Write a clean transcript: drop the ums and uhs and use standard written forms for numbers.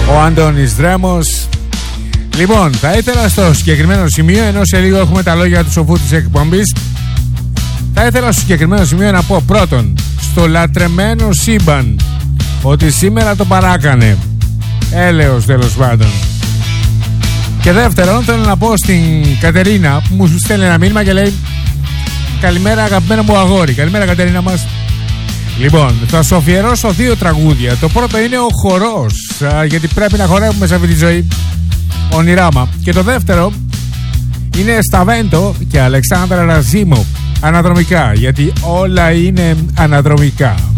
ο Αντώνης Δρέμος. Λοιπόν, θα ήθελα στο συγκεκριμένο σημείο, ενώ σε λίγο έχουμε τα λόγια του σοφού της εκπομπής, θα ήθελα στο συγκεκριμένο σημείο να πω πρώτον στο λατρεμένο σύμπαν ότι σήμερα το παράκανε. Έλεος τέλος πάντων. Και δεύτερον, θέλω να πω στην Κατερίνα που μου στέλνει ένα μήνυμα και λέει: καλημέρα αγαπημένο μου αγόρι. Καλημέρα Κατερίνα μας. Λοιπόν, θα σου αφιερώσω 2 τραγούδια. Το πρώτο είναι ο χορός, γιατί πρέπει να χορεύουμε σε αυτή τη ζωή. Ονειράμα. Και το δεύτερο είναι Σταβέντο και Αλεξάνδρα Ραζίμο. Αναδρομικά, γιατί όλα είναι αναδρομικά.